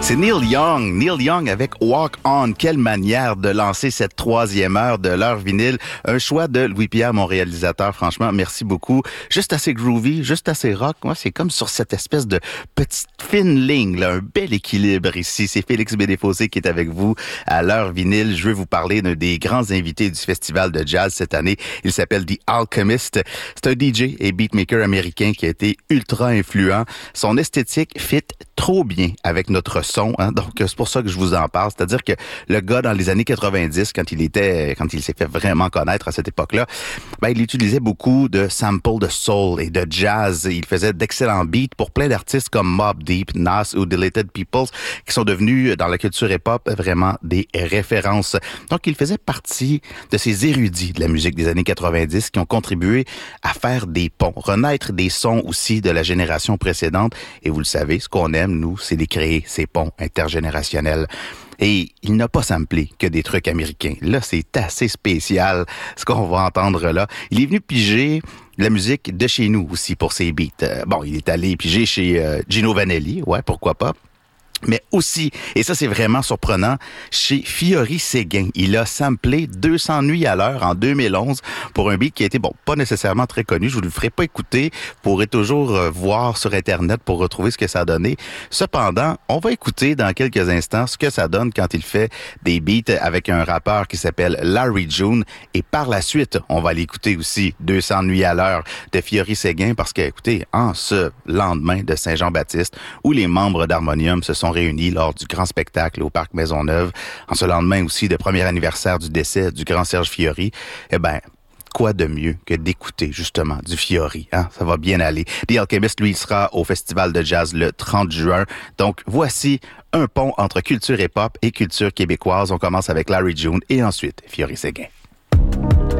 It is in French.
C'est Neil Young. Neil Young avec Walk On. Quelle manière de lancer cette troisième heure de l'heure vinyle. Un choix de Louis-Pierre, mon réalisateur. Franchement, merci beaucoup. Juste assez groovy, juste assez rock. Moi, c'est comme sur cette espèce de petite fine ligne, là. Un bel équilibre ici. C'est Félix Bédéfossé qui est avec vous à l'heure vinyle. Je veux vous parler d'un des grands invités du festival de jazz cette année. Il s'appelle The Alchemist. C'est un DJ et beatmaker américain qui a été ultra influent. Son esthétique fit trop bien avec notre son, hein? Donc c'est pour ça que je vous en parle. C'est-à-dire que le gars dans les années 90, quand il s'est fait vraiment connaître à cette époque-là, il utilisait beaucoup de samples de soul et de jazz. Il faisait d'excellents beats pour plein d'artistes comme Mobb Deep, Nas ou Deleted Peoples, qui sont devenus dans la culture hip-hop vraiment des références. Donc il faisait partie de ces érudits de la musique des années 90 qui ont contribué à faire des ponts, renaître des sons aussi de la génération précédente. Et vous le savez, ce qu'on aime, nous, c'est de créer ces ponts intergénérationnels. Et il n'a pas samplé que des trucs américains. Là, c'est assez spécial, ce qu'on va entendre là. Il est venu piger la musique de chez nous aussi pour ses beats. Il est allé piger chez Gino Vanelli, ouais, pourquoi pas. Mais aussi, et ça c'est vraiment surprenant, chez Fiori Séguin. Il a samplé 200 nuits à l'heure en 2011 pour un beat qui a été, pas nécessairement très connu. Je vous le ferai pas écouter. Vous pourrez toujours voir sur Internet pour retrouver ce que ça a donné. Cependant, on va écouter dans quelques instants ce que ça donne quand il fait des beats avec un rappeur qui s'appelle Larry June. Et par la suite, on va l'écouter aussi 200 nuits à l'heure de Fiori Séguin parce que, écoutez, en ce lendemain de Saint-Jean-Baptiste, où les membres d'Harmonium se sont réunis lors du grand spectacle au Parc Maisonneuve, en ce lendemain aussi de premier anniversaire du décès du grand Serge Fiori, quoi de mieux que d'écouter justement du Fiori, hein? Ça va bien aller. The Alchemist, lui, il sera au Festival de Jazz le 30 juin. Donc, voici un pont entre culture hip-hop et culture québécoise. On commence avec Larry June et ensuite Fiori Séguin.